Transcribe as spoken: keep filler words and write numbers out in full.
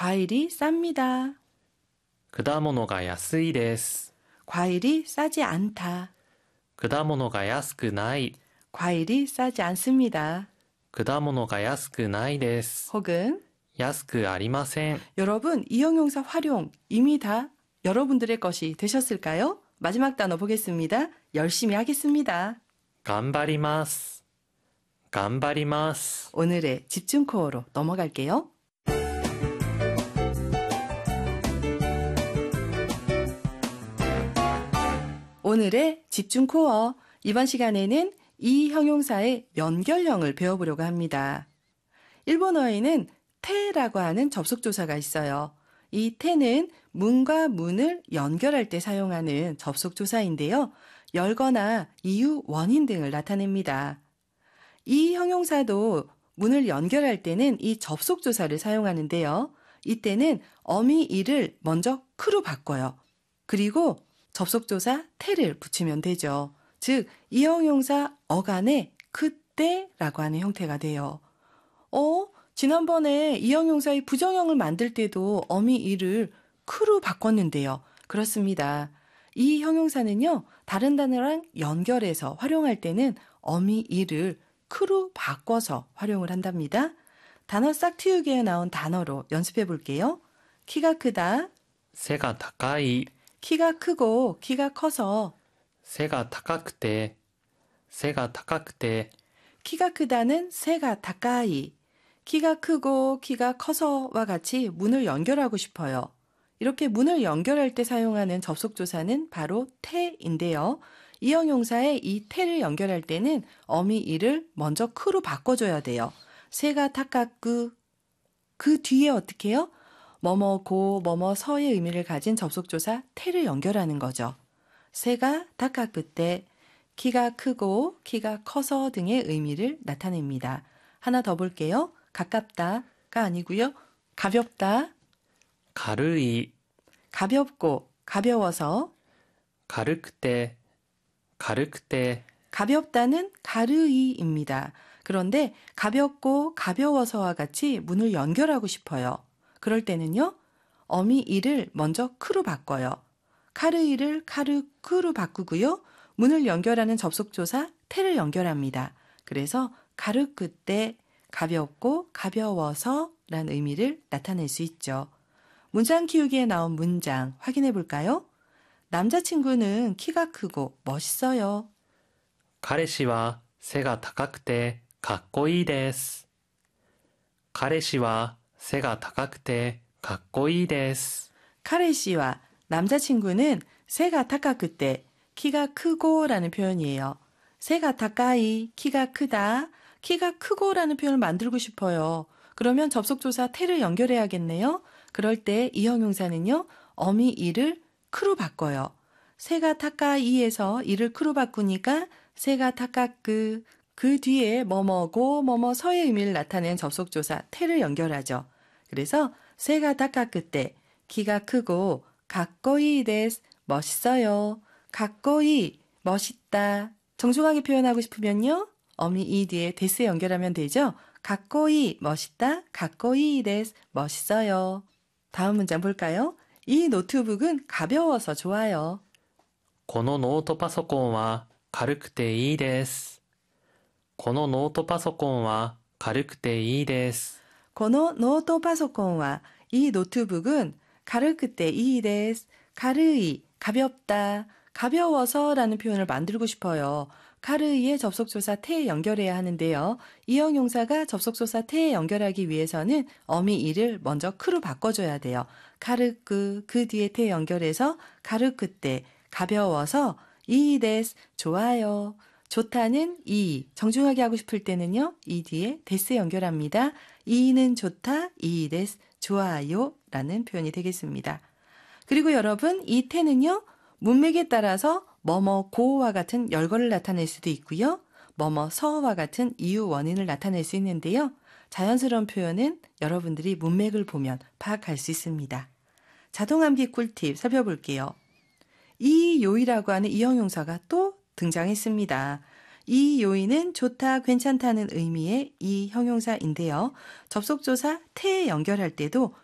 과일이 쌉니다. 果物が安いです。 과일이 싸지 않다. 果物が安くない。 과일이 싸지 않습니다. 果物が安くないです。 혹은 安くありません。 여러분, 이 형용사 활용 이미 다 여러분들의 것이 되셨을까요? 마지막 단어 보겠습니다. 열심히 하겠습니다. 頑張ります。頑張ります。 오늘의 집중 코어로 넘어갈게요. 오늘의 집중 코어. 이번 시간에는 이 형용사의 연결형을 배워보려고 합니다. 일본어에는 테라고 하는 접속조사가 있어요. 이 테는 문과 문을 연결할 때 사용하는 접속조사인데요. 열거나 이유, 원인 등을 나타냅니다. 이 형용사도 문을 연결할 때는 이 접속조사를 사용하는데요. 이때는 어미 이를 먼저 크로 바꿔요. 그리고 접속조사 테를 붙이면 되죠. 즉, 이 형용사 어간에 그때라고 하는 형태가 돼요. 어? 지난번에 이 형용사의 부정형을 만들 때도 어미 이를 크로 바꿨는데요. 그렇습니다. 이 형용사는요, 다른 단어랑 연결해서 활용할 때는 어미 이를 크로 바꿔서 활용을 한답니다. 단어 싹 틔우기에 나온 단어로 연습해 볼게요. 키가 크다. 背が高い。 키가 크고 키가 커서. 背が高くて。背が高くて。 키가 크다는 세가 다까이. 키가 크고 키가 커서와 같이 문을 연결하고 싶어요. 이렇게 문을 연결할 때 사용하는 접속조사는 바로 테인데요. 이 형용사에 이 테를 연결할 때는 어미 이를 먼저 크로 바꿔줘야 돼요. 세가 타까끄. 그 뒤에 어떻게 해요? 뭐뭐고 뭐뭐서의 의미를 가진 접속조사 테를 연결하는 거죠. 세가 타까끄 때 키가 크고 키가 커서 등의 의미를 나타냅니다. 하나 더 볼게요. 가깝다가 아니고요. 가볍다. 軽い。 가볍고 가벼워서. 軽くて。軽くて。 가볍다는 가르이입니다. 그런데 가볍고 가벼워서와 같이 문을 연결하고 싶어요. 그럴 때는요. 어미 이를 먼저 크로 바꿔요. 카르이를 카르크로 바꾸고요. 문을 연결하는 접속조사 테를 연결합니다. 그래서 가르크 때 가볍고 가벼워서 라는 의미를 나타낼 수 있죠. 문장 키우기에 나온 문장 확인해 볼까요? 남자친구는 키가 크고 멋있어요. 彼氏は背が高くてかっこいいです。彼氏は背が高くてかっこいいです。 카레시와 남자친구는 세가 타까크 때 키가 크고 라는 표현이에요. 세가 타까이 키가 크다. 키가 크고라는 표현을 만들고 싶어요. 그러면 접속조사 테를 연결해야겠네요. 그럴 때 이 형용사는요. 어미 이를 크로 바꿔요. 세가 타까이에서 이를 크로 바꾸니까 세가 타까끄. 그 뒤에 뭐뭐고 뭐뭐서의 의미를 나타낸 접속조사 테를 연결하죠. 그래서 세가 타까끄 때 키가 크고 가꼬이 데스 멋있어요. 가꼬이 멋있다. 정중하게 표현하고 싶으면요. 어미 이 뒤에 데스 연결하면 되죠. 가꼬이 멋있다. 가꼬이 데스 멋있어요. 다음 문장 볼까요? 이 노트북은 가벼워서 좋아요. このノートパソコンは軽くていいです。このノートパソコンは軽くていいです。 このノートパソコンは이 노트북은 가르크때 이 데스. 가르이 가볍다. 가벼워서 라는 표현을 만들고 싶어요. 카르이의 접속조사 테에 연결해야 하는데요. 이 형용사가 접속조사 테에 연결하기 위해서는 어미 이를 먼저 크로 바꿔줘야 돼요. 카르크 그 뒤에 테 연결해서 가르크 때 가벼워서 이 데스 좋아요. 좋다는 이 정중하게 하고 싶을 때는요. 이 뒤에 데스 연결합니다. 이는 좋다. 이 데스 좋아요 라는 표현이 되겠습니다. 그리고 여러분 이 테는요. 문맥에 따라서 뭐뭐고와 같은 열거를 나타낼 수도 있고요. 뭐뭐서와 같은 이유 원인을 나타낼 수 있는데요. 자연스러운 표현은 여러분들이 문맥을 보면 파악할 수 있습니다. 자동암기 꿀팁 살펴볼게요. 이 요이라고 하는 이 형용사가 또 등장했습니다. 이 요이는 좋다, 괜찮다는 의미의 이 형용사인데요. 접속조사 테에 연결할 때도